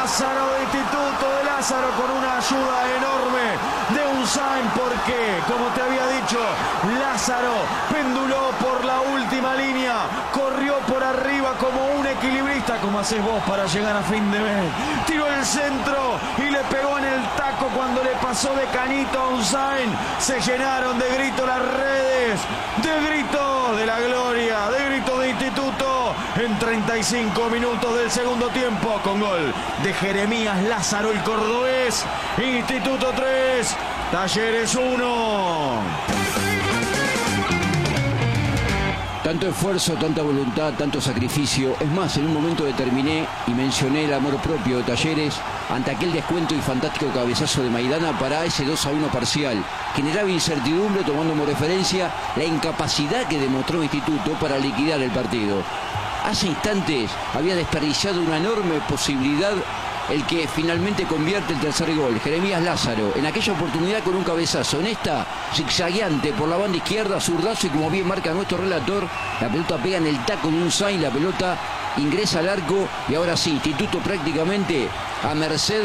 Lázaro de Instituto, de Lázaro con una ayuda enorme de Unzain, porque, como te había dicho, Lázaro penduló por la última línea, corrió por arriba como un equilibrista, como haces vos para llegar a fin de mes. Tiró el centro y le pegó en el taco cuando le pasó de canito a Unzain. Se llenaron de gritos las redes, de gritos de la gloria, de gritos de Instituto, en 35 minutos del segundo tiempo, con gol de Jeremías Lázaro, el cordobés. Instituto 3, Talleres 1. Tanto esfuerzo, tanta voluntad, tanto sacrificio. Es más, en un momento determiné y mencioné el amor propio de Talleres ante aquel descuento y fantástico cabezazo de Maidana para ese 2-1 parcial. Generaba incertidumbre, tomando como referencia la incapacidad que demostró Instituto para liquidar el partido. Hace instantes había desperdiciado una enorme posibilidad el que finalmente convierte el tercer gol, Jeremías Lázaro, en aquella oportunidad con un cabezazo. En esta, zigzagueante por la banda izquierda, zurdazo, y como bien marca nuestro relator, la pelota pega en el taco de Unzain, la pelota ingresa al arco, y ahora sí, Instituto prácticamente a merced,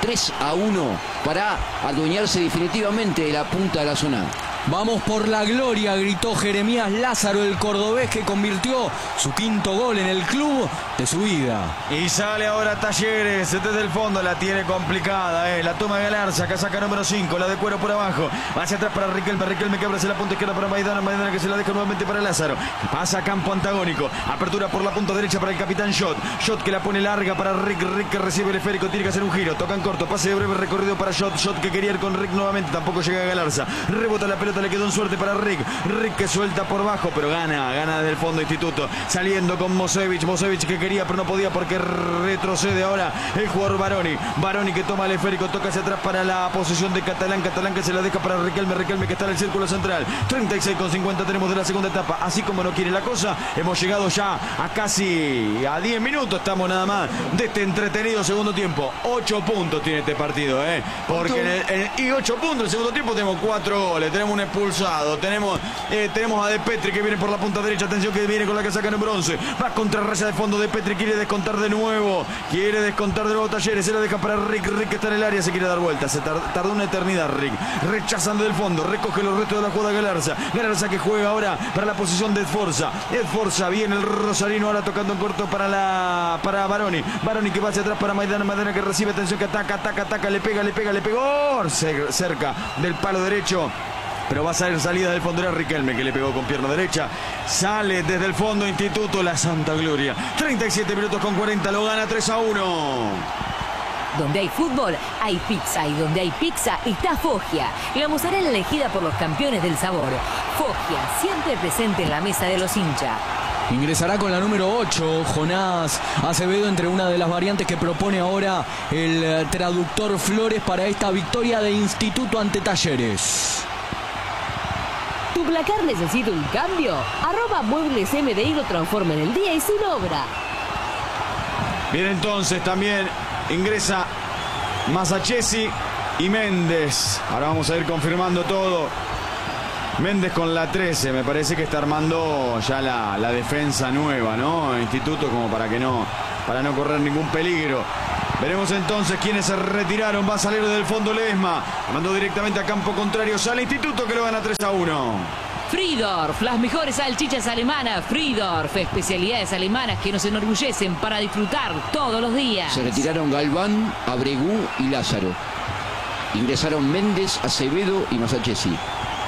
3-1 para adueñarse definitivamente de la punta de la zona. Vamos por la gloria, gritó Jeremías Lázaro, el cordobés, que convirtió su quinto gol en el club de su vida. Y sale ahora Talleres desde el fondo, la tiene complicada, la toma Galarza, casaca número 5, la de Cuero por abajo, hacia atrás para Riquelme que abre hacia la punta izquierda para Maidana que se la deja nuevamente para Lázaro, pasa a campo antagónico, apertura por la punta derecha para el capitán Shot que la pone larga para Rick que recibe el esférico, tiene que hacer un giro, tocan corto, pase de breve recorrido para Shot que quería ir con Rick nuevamente, tampoco llega a Galarza, rebota la pelota, le quedó en suerte para Rick que suelta por bajo, pero gana desde el fondo Instituto, saliendo con Mosevich que quería pero no podía porque retrocede ahora el jugador Baroni que toma el esférico, toca hacia atrás para la posición de Catalán que se la deja para Riquelme que está en el círculo central. 36,50 tenemos de la segunda etapa, así como no quiere la cosa, hemos llegado ya a casi a 10 minutos, estamos nada más de este entretenido segundo tiempo. 8 puntos tiene este partido, porque y 8 puntos en el segundo tiempo, tenemos 4 goles, tenemos un expulsado, tenemos a De Petri que viene por la punta derecha, atención que viene con la casaca número 11, va contra raya de fondo, De Petri quiere descontar de nuevo Talleres, se la deja para Rick que está en el área, se quiere dar vuelta, se tardó una eternidad Rick, rechazando del fondo, recoge los restos de la jugada Galarza que juega ahora para la posición de Edforza, viene el rosarino ahora tocando en corto para Baroni que va hacia atrás para Maidana que recibe, atención que ataca, le pegó cerca del palo derecho, pero va a salir salida del fondo, era Riquelme que le pegó con pierna derecha, sale desde el fondo Instituto, la Santa Gloria. 37 minutos con 40, lo gana 3-1. Donde hay fútbol, hay pizza, y donde hay pizza está Foggia, la mozzarella elegida por los campeones del sabor. Foggia, siempre presente en la mesa de los hinchas. Ingresará con la número 8, Jonás Acevedo, entre una de las variantes que propone ahora el traductor Flores para esta victoria de Instituto ante Talleres. ¿Tu placar necesita un cambio? @Muebles MDI lo transforma en el día y sin obra. Bien, entonces también ingresa Masachesi y Méndez. Ahora vamos a ir confirmando todo. Méndez con la 13, me parece que está armando ya la defensa nueva, ¿no? Instituto, como para no correr ningún peligro. Veremos entonces quiénes se retiraron. Va a salir del fondo Ledesma, mandó directamente a campo contrario. Sale Instituto que lo gana 3-1. Friedorf, las mejores salchichas alemanas. Friedorf, especialidades alemanas que nos enorgullecen para disfrutar todos los días. Se retiraron Galván, Abregú y Lázaro. Ingresaron Méndez, Acevedo y Masachesi.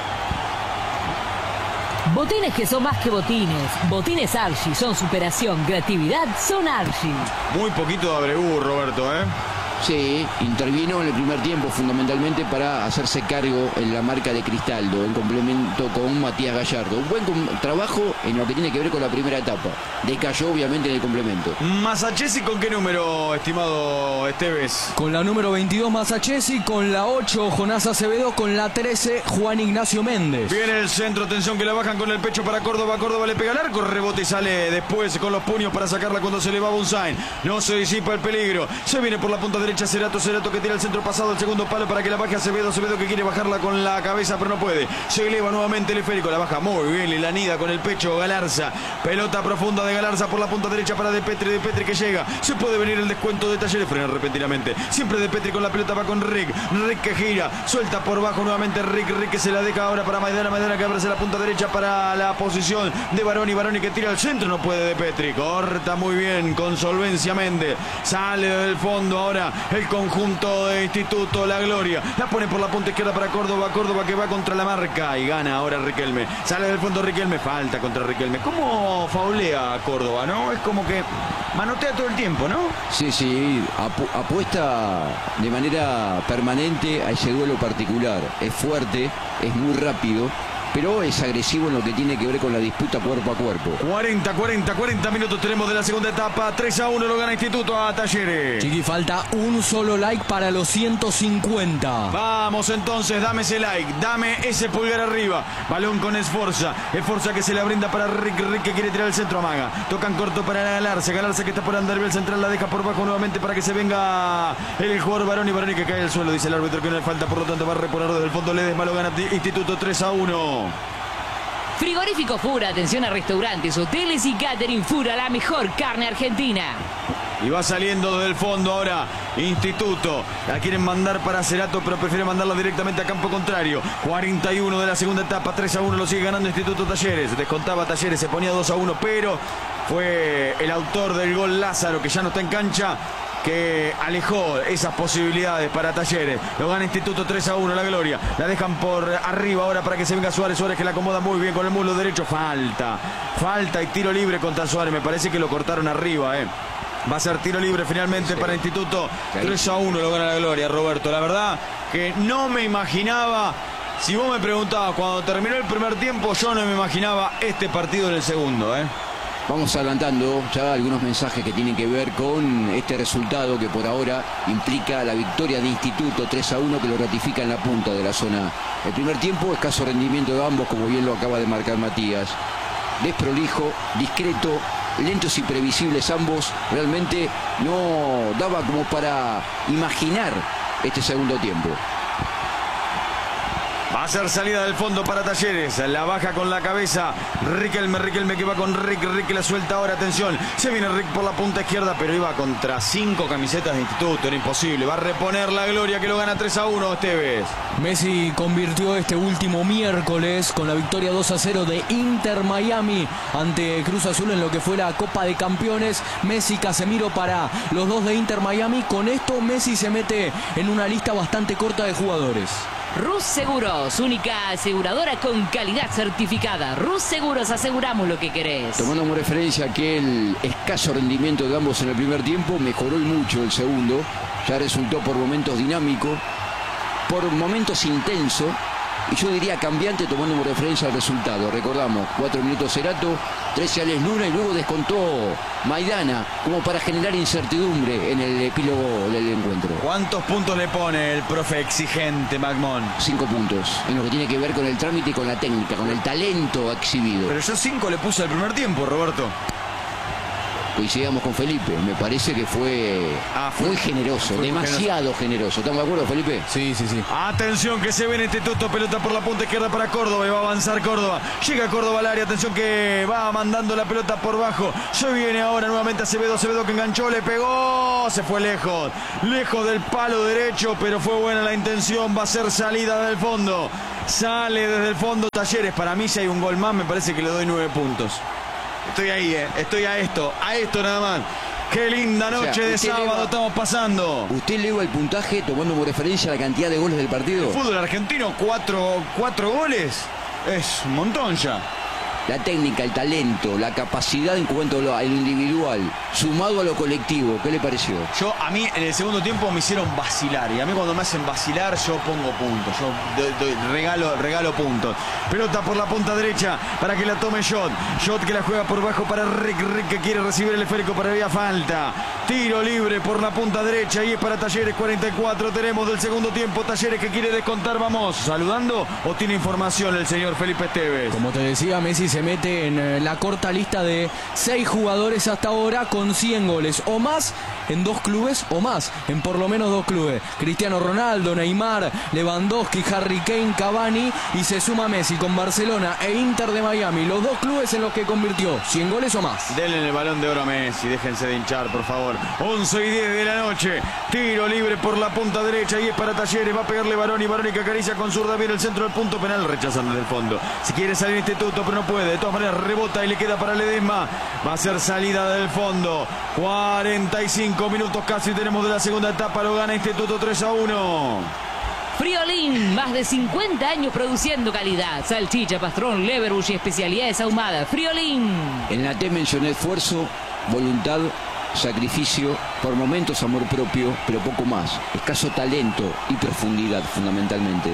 Botines que son más que botines. Botines Archie son superación, creatividad, son Archie. Muy poquito de Abregú, Roberto, Sí, intervino en el primer tiempo fundamentalmente para hacerse cargo en la marca de Cristaldo, en complemento con Matías Gallardo. Un buen trabajo en lo que tiene que ver con la primera etapa. Decayó obviamente en el complemento. Masachesi, ¿con qué número, estimado Esteves? Con la número 22 Masachesi, con la 8 Jonás Acevedo, con la 13 Juan Ignacio Méndez. Viene el centro, atención que la bajan con el pecho para Córdoba. Córdoba le pega al arco, rebote y sale después con los puños para sacarla cuando se le va a Unzain. No se disipa el peligro. Se viene por la punta derecha derecha, Cerato que tira el centro pasado, el segundo palo para que la baje Acevedo que quiere bajarla con la cabeza pero no puede. Se eleva nuevamente el esférico, la baja muy bien y la anida con el pecho Galarza. Pelota profunda de Galarza por la punta derecha para De Petri que llega. Se puede venir el descuento de Talleres, frena repentinamente. Siempre De Petri con la pelota va con Rick que gira, suelta por bajo nuevamente Rick que se la deja ahora para Maidana que abre la punta derecha para la posición de Baroni que tira al centro, no puede De Petri, corta muy bien con solvencia Méndez, sale del fondo ahora el conjunto de Instituto La Gloria, la pone por la punta izquierda para Córdoba que va contra la marca y gana ahora Riquelme, sale del fondo Riquelme, falta contra Riquelme. ¿Cómo faulea a Córdoba, no? Es como que manotea todo el tiempo, ¿no? Sí, apuesta de manera permanente a ese duelo particular, es fuerte, es muy rápido, pero es agresivo en lo que tiene que ver con la disputa cuerpo a cuerpo. 40 minutos tenemos de la segunda etapa. 3-1 lo gana Instituto a Talleres. Chiqui, falta un solo like para los 150. Vamos entonces, dame ese like, dame ese pulgar arriba. Balón con Esforza que se la brinda para Rick que quiere tirar el centro, amaga. Tocan corto para Galarza que está por andar el central, la deja por bajo nuevamente para que se venga el jugador Baroni que cae al suelo. Dice el árbitro que no le falta, por lo tanto va a reponer desde el fondo. Ledesma lo gana Instituto 3-1. Frigorífico Fura, atención a restaurantes, hoteles y catering Fura, la mejor carne argentina. Y va saliendo desde el fondo ahora Instituto. La quieren mandar para Cerato, pero prefiere mandarla directamente a campo contrario. 41 de la segunda etapa, 3-1 lo sigue ganando Instituto Talleres. Descontaba Talleres, se ponía 2-1, pero fue el autor del gol Lázaro, que ya no está en cancha, que alejó esas posibilidades para Talleres. Lo gana Instituto 3-1, La Gloria. La dejan por arriba ahora para que se venga Suárez que la acomoda muy bien con el muslo derecho. Falta y tiro libre contra Suárez. Me parece que lo cortaron arriba, Va a ser tiro libre finalmente para Instituto. 3-1 lo gana La Gloria, Roberto. La verdad que no me imaginaba. Si vos me preguntabas cuando terminó el primer tiempo, yo no me imaginaba este partido en el segundo, Vamos adelantando ya algunos mensajes que tienen que ver con este resultado que por ahora implica la victoria de Instituto 3-1, que lo ratifica en la punta de la zona. El primer tiempo, escaso rendimiento de ambos, como bien lo acaba de marcar Matías. Desprolijo, discreto, lentos y previsibles ambos. Realmente no daba como para imaginar este segundo tiempo. Va a ser salida del fondo para Talleres. La baja con la cabeza Riquelme que va con Rick que la suelta ahora. Atención, se viene Rick por la punta izquierda, pero iba contra 5 camisetas de Instituto. Era imposible. Va a reponer La Gloria, que lo gana 3-1, Esteves. Messi convirtió este último miércoles con la victoria 2-0 de Inter Miami ante Cruz Azul en lo que fue la Copa de Campeones. Messi, Casemiro para los dos de Inter Miami. Con esto Messi se mete en una lista bastante corta de jugadores. Rus Seguros, única aseguradora con calidad certificada. Rus Seguros, aseguramos lo que querés. Tomando como referencia que el escaso rendimiento de ambos en el primer tiempo, mejoró y mucho el segundo. Ya resultó por momentos dinámico, por momentos intenso, y yo diría cambiante, tomando como referencia el resultado. Recordamos, 4 minutos Cerato, 13 Alex Luna y luego descontó Maidana, como para generar incertidumbre en el epílogo del encuentro. ¿Cuántos puntos le pone el profe exigente Magmón? 5 puntos, en lo que tiene que ver con el trámite y con la técnica, con el talento exhibido. Pero yo 5 le puse al primer tiempo, Roberto. Coincidamos con Felipe, me parece que fue muy generoso, demasiado generoso. ¿Estamos de acuerdo, Felipe? Sí. Atención que se viene Instituto, pelota por la punta izquierda para Córdoba y va a avanzar Córdoba. Llega Córdoba al área, atención que va mandando la pelota por bajo. Se viene ahora nuevamente Acevedo que enganchó, le pegó, se fue lejos del palo derecho, pero fue buena la intención. Va a ser salida del fondo, sale desde el fondo Talleres. Para mí, si hay un gol más, me parece que le doy 9 puntos. Estoy ahí, estoy a esto nada más. Qué linda noche de sábado estamos pasando. ¿Usted eleva el puntaje tomando como referencia la cantidad de goles del partido? El fútbol argentino, 4 goles, es un montón ya. La técnica, el talento, la capacidad en cuanto a lo individual, sumado a lo colectivo, ¿qué le pareció? A mí en el segundo tiempo me hicieron vacilar, y a mí cuando me hacen vacilar yo pongo puntos, yo regalo puntos. Pelota por la punta derecha para que la tome Shot que la juega por bajo para Rick que quiere recibir el esférico, pero había falta. Tiro libre por la punta derecha y es para Talleres. 44 tenemos del segundo tiempo. Talleres que quiere descontar. Vamos saludando, o tiene información el señor Felipe Esteves. Como te decía, Messi se se mete en la corta lista de 6 jugadores hasta ahora con 100 goles o más en 2 clubes o más en por lo menos 2 clubes. Cristiano Ronaldo, Neymar, Lewandowski, Harry Kane, Cavani, y se suma Messi con Barcelona e Inter de Miami, los 2 clubes en los que convirtió 100 goles o más. Denle el balón de oro a Messi, déjense de hinchar, por favor. 11:10 de la noche, tiro libre por la punta derecha y es para Talleres. Va a pegarle Baroni que acaricia con zurda bien el centro del punto penal, rechazando desde el fondo. Si quiere salir Instituto, pero no puede. De todas maneras rebota y le queda para Ledesma. Va a ser salida del fondo. 45 minutos casi tenemos de la segunda etapa. Lo gana Instituto 3-1. Friolín, más de 50 años produciendo calidad. Salchicha, pastrón, leverbush y especialidades ahumadas. Friolín. En la T mencioné esfuerzo, voluntad, sacrificio, por momentos amor propio, pero poco más. Escaso talento y profundidad, fundamentalmente.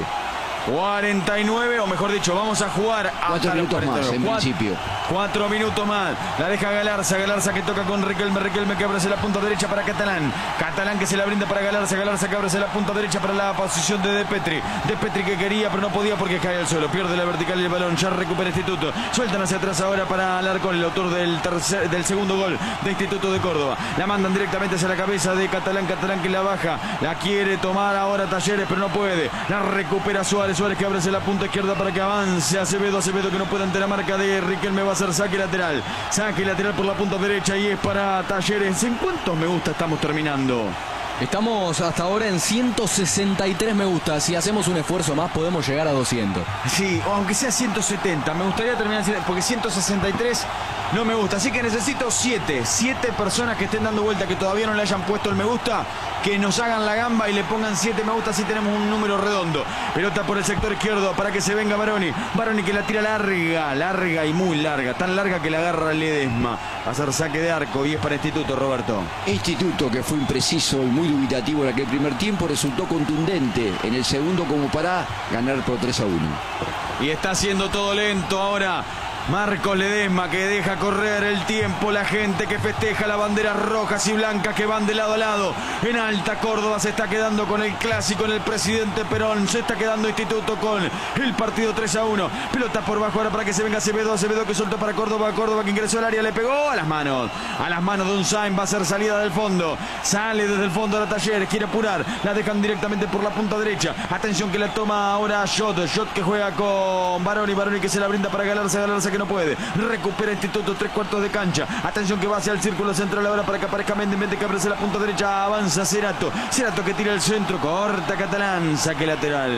49, o mejor dicho, vamos a jugar hasta 4 minutos más, en principio. 4 minutos más. La deja Galarza que toca con Riquelme que abre la punta derecha para Catalán que se la brinda para Galarza que abre la punta derecha para la posición de De Petri que quería pero no podía porque cae al suelo, pierde la vertical y el balón, ya recupera Instituto, sueltan hacia atrás ahora para Alarcón, el autor del segundo gol de Instituto de Córdoba. La mandan directamente hacia la cabeza de Catalán que la baja, la quiere tomar ahora Talleres pero no puede, la recupera Suárez que abre la punta izquierda para que avance Acevedo que no puede ante la marca de Riquelme. Va a ser saque lateral por la punta derecha y es para Talleres. ¿En cuántos me gusta estamos terminando? Estamos hasta ahora en 163 me gusta. Si hacemos un esfuerzo más podemos llegar a 200. Sí, o aunque sea 170. Me gustaría terminar porque 163 no me gusta. Así que necesito 7 personas que estén dando vuelta, que todavía no le hayan puesto el me gusta, que nos hagan la gamba y le pongan 7 me gusta. Así tenemos un número redondo. Pelota por el sector izquierdo para que se venga Baroni que la tira larga y muy larga. Tan larga que la agarra Ledesma. Va a ser saque de arco y es para Instituto, Roberto. Instituto, que fue impreciso y muy dubitativo en aquel primer tiempo, resultó contundente en el segundo como para ganar por 3-1. Y está haciendo todo lento ahora Marcos Ledesma, que deja correr el tiempo. La gente que festeja las banderas rojas y blancas que van de lado a lado. En Alta Córdoba se está quedando con el clásico en el Presidente Perón. Se está quedando Instituto con el partido 3-1. Pelota por bajo ahora para que se venga Acevedo que soltó para Córdoba que ingresó al área, le pegó a las manos de Unzain. Va a ser salida del fondo. Sale desde el fondo de la Talleres, quiere apurar. La dejan directamente por la punta derecha. Atención que la toma ahora Shot que juega con Baroni que se la brinda para Galarza que no puede. Recupera Instituto 3/4 de cancha. Atención que va hacia el círculo central ahora para que aparezca Méndez que abre la punta derecha. Avanza Cerato que tira el centro. Corta Catalán. Saque lateral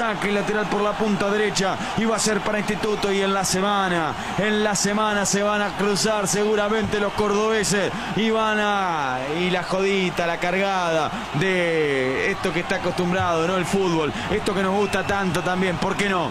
por la punta derecha. Y va a ser para Instituto. Y en la semana se van a cruzar seguramente los cordobeses. Y la jodita, la cargada de esto que está acostumbrado, ¿no? El fútbol. Esto que nos gusta tanto también. ¿Por qué no?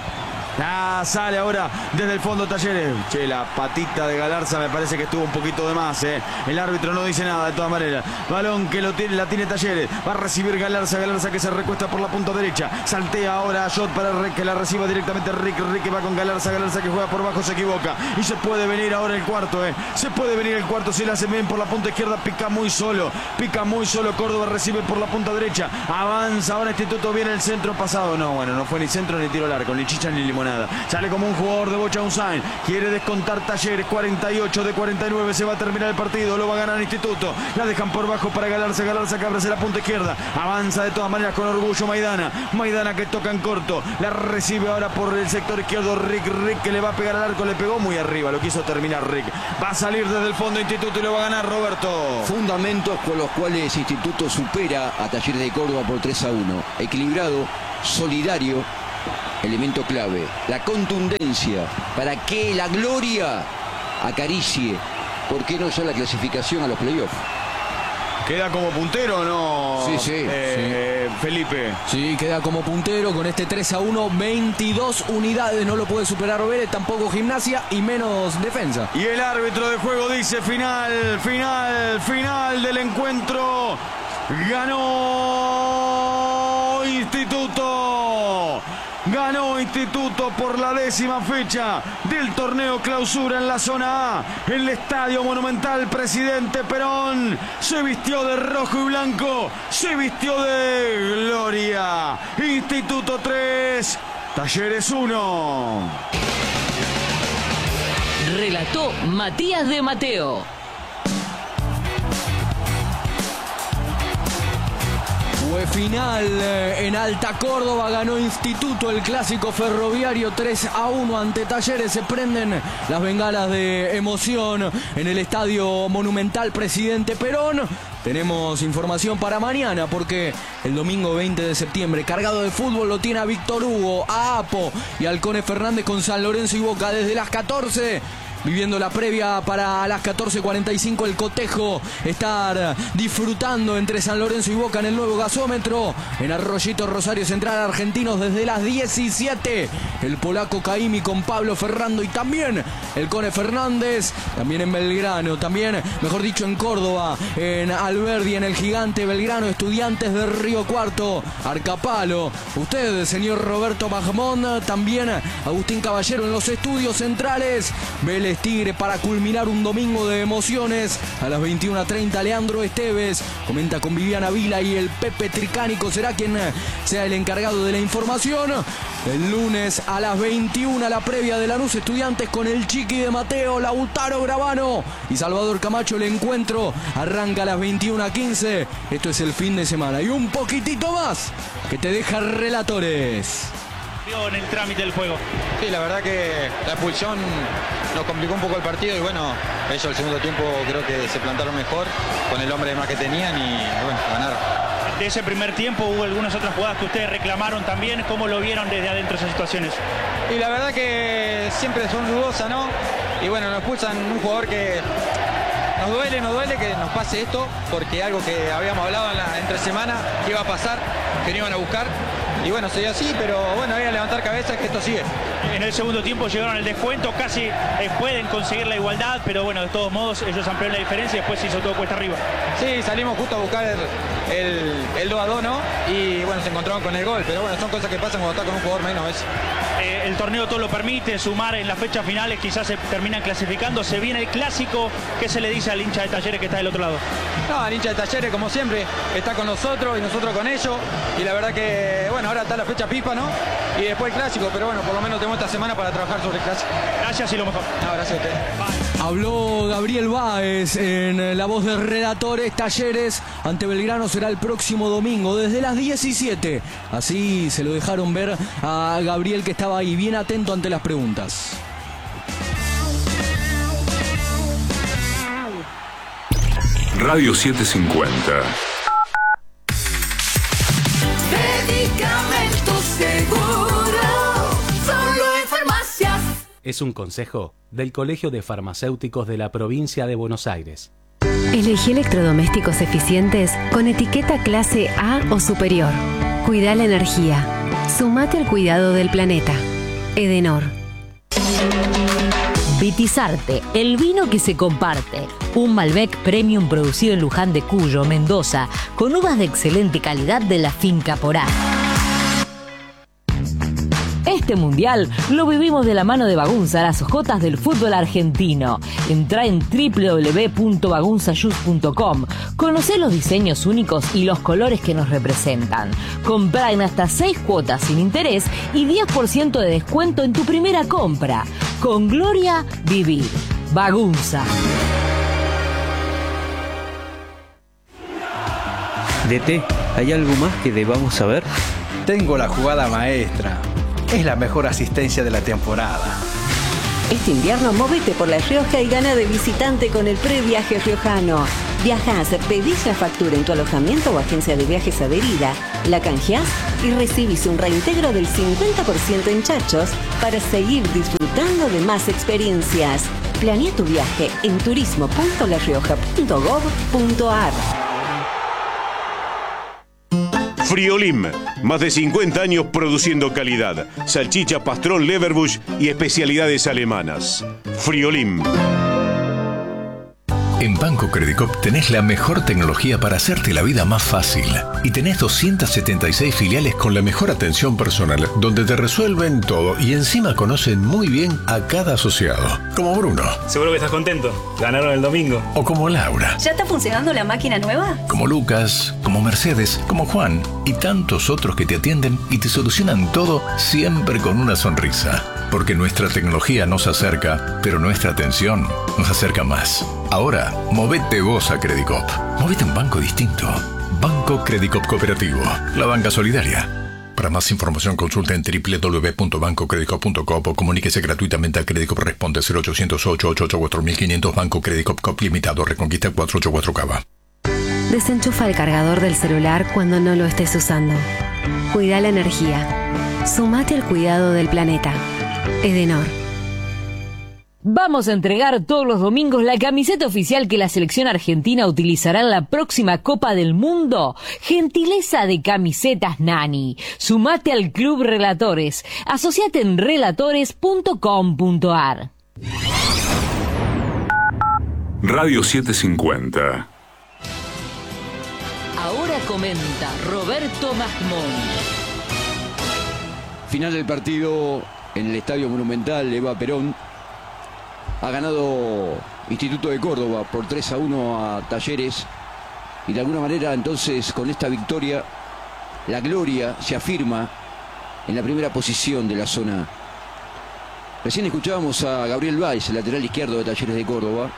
Sale ahora desde el fondo Talleres. La patita de Galarza me parece que estuvo un poquito de más, El árbitro no dice nada de todas maneras. Balón que la tiene Talleres. Va a recibir Galarza que se recuesta por la punta derecha. Saltea ahora a Shot para que la reciba directamente Rick que va con Galarza que juega por bajo, se equivoca. Y se puede venir ahora el cuarto, Se puede venir el cuarto si la hace bien por la punta izquierda. Pica muy solo. Córdoba recibe por la punta derecha. Avanza ahora Instituto, viene el centro pasado. No fue ni centro ni tiro al arco, ni chicha ni limonada. Sale como un jugador de Bocha Unzain. Quiere descontar Talleres. 48 de 49. Se va a terminar el partido. Lo va a ganar Instituto. La dejan por bajo para Galarza que abre la punta izquierda. Avanza de todas maneras con orgullo Maidana que toca en corto. La recibe ahora por el sector izquierdo Rick que le va a pegar al arco. Le pegó muy arriba. Lo quiso terminar Rick. Va a salir desde el fondo Instituto y lo va a ganar Roberto. Fundamentos con los cuales Instituto supera a Talleres de Córdoba por 3-1. Equilibrado, solidario. Elemento clave, la contundencia para que la gloria acaricie, ¿por qué no ya la clasificación a los playoffs? ¿Queda como puntero o no? Sí. Felipe. Sí, queda como puntero con este 3-1, 22 unidades, no lo puede superar Vélez, tampoco Gimnasia y menos Defensa. Y el árbitro de juego dice final del encuentro. Ganó Instituto. Ganó Instituto por la 10ª fecha del torneo clausura en la zona A. El Estadio Monumental Presidente Perón se vistió de rojo y blanco, se vistió de gloria. Instituto 3, Talleres 1. Relató Matías de Mateo. Fue final en Alta Córdoba, ganó Instituto el clásico ferroviario 3-1 ante Talleres. Se prenden las bengalas de emoción en el Estadio Monumental Presidente Perón. Tenemos información para mañana porque el domingo 20 de septiembre, cargado de fútbol, lo tiene a Víctor Hugo, a Apo y al Cone Fernández con San Lorenzo y Boca desde las 14. Viviendo la previa para las 14:45 el cotejo, estar disfrutando entre San Lorenzo y Boca en el nuevo gasómetro. En Arroyito Rosario Central, Argentinos desde las 17. El polaco Caimi con Pablo Ferrando y también el Cone Fernández. También en Belgrano, también, mejor dicho, en Córdoba, en Alberdi, en el Gigante Belgrano, Estudiantes de Río Cuarto, Arcapalo. Usted, señor Roberto Mahmón, también Agustín Caballero en los estudios centrales. Vélez Tigre para culminar un domingo de emociones. A las 21:30 Leandro Esteves comenta con Viviana Vila y el Pepe Tricánico será quien sea el encargado de la información. El lunes a las 21 la previa de Lanús Estudiantes con el Chiqui de Mateo, Lautaro Gravano y Salvador Camacho. El encuentro arranca a las 21:15. Esto es el fin de semana y un poquitito más que te deja Relatores. En el trámite del juego. Sí, la verdad que la expulsión nos complicó un poco el partido y bueno, ellos el segundo tiempo creo que se plantaron mejor con el hombre de más que tenían y bueno, ganaron. De ese primer tiempo hubo algunas otras jugadas que ustedes reclamaron también. ¿Cómo lo vieron desde adentro esas situaciones? Y la verdad que siempre son dudosas, ¿no? Y bueno, nos expulsan un jugador que nos duele que nos pase esto porque algo que habíamos hablado en la entre semana que iba a pasar, que no iban a buscar. Y bueno, se dio así, pero bueno, hay que levantar cabezas que esto sigue. En el segundo tiempo llegaron al descuento, casi pueden conseguir la igualdad, pero bueno, de todos modos ellos ampliaron la diferencia y después se hizo todo cuesta arriba. Sí, salimos justo a buscar el 2-2, ¿no? Y bueno, se encontraron con el gol, pero bueno, son cosas que pasan cuando está con un jugador menos a veces. El torneo todo lo permite, sumar en las fechas finales, quizás se terminan clasificando. Se viene el clásico. ¿Qué se le dice al hincha de Talleres que está del otro lado? No, al hincha de Talleres, como siempre, está con nosotros y nosotros con ellos. Y la verdad que, bueno, ahora está la fecha pipa, ¿no? Y después el clásico, pero bueno, por lo menos tenemos esta semana para trabajar sobre el clásico. Gracias y lo mejor. No, gracias a ustedes. Habló Gabriel Báez en la voz de Relatores. Talleres ante Belgrano será el próximo domingo desde las 17. Así se lo dejaron ver a Gabriel, que estaba ahí bien atento ante las preguntas. Radio 750. Medicamentos Seguro, solo en farmacias. Es un consejo del Colegio de Farmacéuticos de la Provincia de Buenos Aires. Elegí electrodomésticos eficientes con etiqueta clase A o superior. Cuida la energía. Sumate al cuidado del planeta. Edenor. Vitisarte, el vino que se comparte. Un Malbec Premium producido en Luján de Cuyo, Mendoza, con uvas de excelente calidad de la finca Porá. Este mundial lo vivimos de la mano de Bagunza, las hojotas del fútbol argentino. Entrá en www.bagunzayus.com. Conocé los diseños únicos y los colores que nos representan. Comprá en hasta 6 cuotas sin interés y 10% de descuento en tu primera compra. Con Gloria, vivir. Bagunza. DT, ¿hay algo más que debamos saber? Tengo la jugada maestra. Es la mejor asistencia de la temporada. Este invierno móvete por La Rioja y gana de visitante con el previaje riojano. Viajás, pedís la factura en tu alojamiento o agencia de viajes adherida, la canjeás y recibís un reintegro del 50% en chachos para seguir disfrutando de más experiencias. Planea tu viaje en turismo.larioja.gov.ar. Friolim, más de 50 años produciendo calidad, salchicha, pastrón, leverbush y especialidades alemanas. Friolim. En Banco Credicop tenés la mejor tecnología para hacerte la vida más fácil. Y tenés 276 filiales con la mejor atención personal, donde te resuelven todo y encima conocen muy bien a cada asociado. Como Bruno. Seguro que estás contento. Ganaron el domingo. O como Laura. ¿Ya está funcionando la máquina nueva? Como Lucas. Como como Mercedes, como Juan y tantos otros que te atienden y te solucionan todo siempre con una sonrisa. Porque nuestra tecnología nos acerca, pero nuestra atención nos acerca más. Ahora, movete vos a Credicop. Movete a un banco distinto. Banco Credicop Cooperativo, la banca solidaria. Para más información consulta en www.bancocredicop.com o comuníquese gratuitamente a Credicop Responde 0800-888-4500 Banco Credicop Cop Limitado Reconquista 484 Cava. Desenchufa el cargador del celular cuando no lo estés usando. Cuida la energía. Sumate al cuidado del planeta. Edenor. Vamos a entregar todos los domingos la camiseta oficial que la selección argentina utilizará en la próxima Copa del Mundo. Gentileza de Camisetas Nani. Sumate al Club Relatores. Asociate en relatores.com.ar. Radio 750. Ahora comenta Roberto Masmón. Final del partido en el Estadio Monumental, Eva Perón. Ha ganado Instituto de Córdoba por 3-1 a Talleres. Y de alguna manera entonces con esta victoria la Gloria se afirma en la primera posición de la zona. Recién escuchábamos a Gabriel Báez, el lateral izquierdo de Talleres de Córdoba.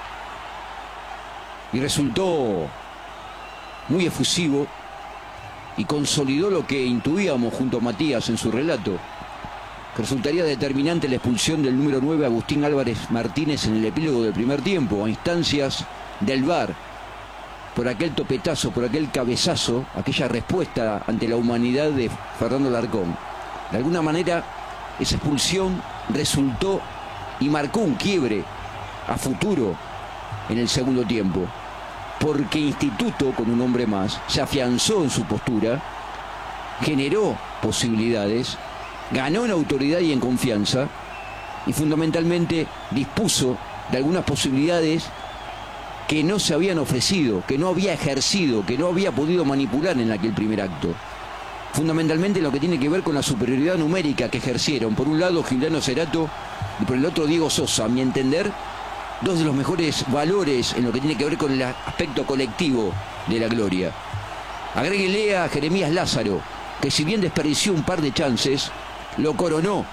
Y resultó muy efusivo y consolidó lo que intuíamos junto a Matías en su relato. Resultaría determinante la expulsión del número 9 Agustín Álvarez Martínez en el epílogo del primer tiempo, a instancias del VAR, por aquel topetazo, por aquel cabezazo, aquella respuesta ante la humanidad de Fernando Larcón. De alguna manera, esa expulsión resultó y marcó un quiebre a futuro en el segundo tiempo, porque Instituto, con un hombre más, se afianzó en su postura, generó posibilidades, ganó en autoridad y en confianza y fundamentalmente dispuso de algunas posibilidades que no se habían ofrecido, que no había ejercido, que no había podido manipular en aquel primer acto. Fundamentalmente lo que tiene que ver con la superioridad numérica que ejercieron, por un lado Giuliano Cerato y por el otro Diego Sosa, a mi entender, dos de los mejores valores en lo que tiene que ver con el aspecto colectivo de la Gloria. Agréguele a Jeremías Lázaro, que si bien desperdició un par de chances, lo coronó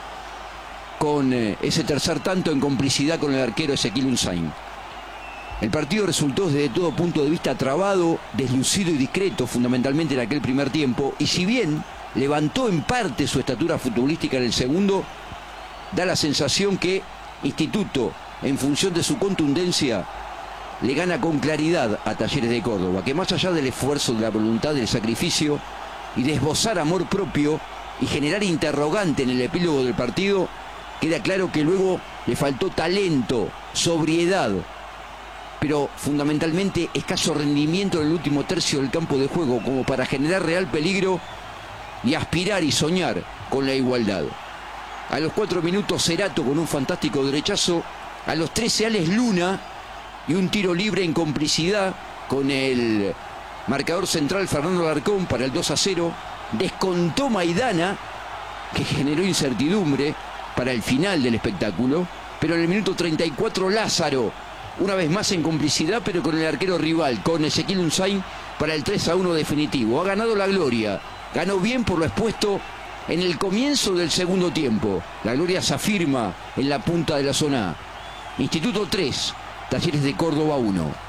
con ese tercer tanto en complicidad con el arquero Ezequiel Unzain. El partido resultó desde todo punto de vista trabado, deslucido y discreto fundamentalmente en aquel primer tiempo, y si bien levantó en parte su estatura futbolística en el segundo, da la sensación que Instituto, en función de su contundencia, le gana con claridad a Talleres de Córdoba, que más allá del esfuerzo, de la voluntad, del sacrificio y de esbozar amor propio y generar interrogante en el epílogo del partido, queda claro que luego le faltó talento, sobriedad, pero fundamentalmente escaso rendimiento en el último tercio del campo de juego como para generar real peligro y aspirar y soñar con la igualdad. A los 4 minutos Cerato con un fantástico derechazo, a los 13 Alex Luna y un tiro libre en complicidad con el marcador central Fernando Larcón para el 2-0. Descontó Maidana, que generó incertidumbre para el final del espectáculo, pero en el minuto 34 Lázaro, una vez más en complicidad, pero con el arquero rival, con Ezequiel Unzain, para el 3-1 definitivo. Ha ganado la Gloria, ganó bien por lo expuesto en el comienzo del segundo tiempo. La Gloria se afirma en la punta de la zona A. Instituto 3, Talleres de Córdoba 1.